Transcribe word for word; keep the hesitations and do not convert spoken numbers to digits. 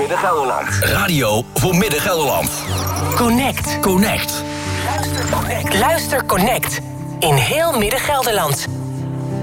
Midden-Gelderland. Radio voor Midden-Gelderland. Connect. Connect. Luister Connect. Luister Connect. In heel Midden-Gelderland.